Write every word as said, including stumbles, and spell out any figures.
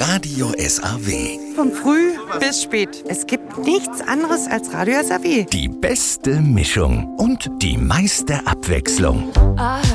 Radio S A W. Von früh bis spät. Es gibt nichts anderes als Radio S A W. Die beste Mischung und die meiste Abwechslung.